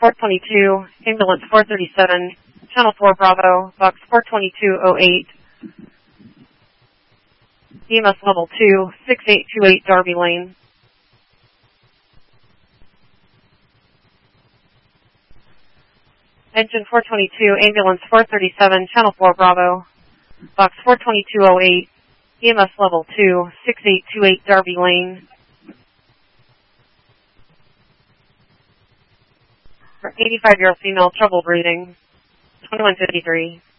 422, ambulance 437, channel 4 Bravo, box 42208, EMS level 2, 6828 Darby Lane. Engine 422, ambulance 437, channel 4 Bravo, box 42208, EMS level 2, 6828 Darby Lane. 85-year-old female, trouble breathing, 2153.